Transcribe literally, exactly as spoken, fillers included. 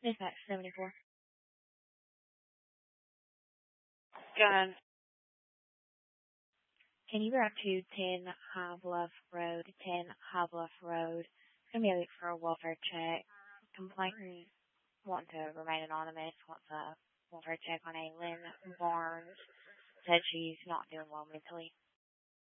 Dispatch seventy-four. Go ahead. Can you route to ten High Bluff Road, ten High Bluff Road? It's going to be a look for a welfare check. Complainant wanting to remain anonymous, wants a welfare check on a Lynn Barnes. Said she's not doing well mentally.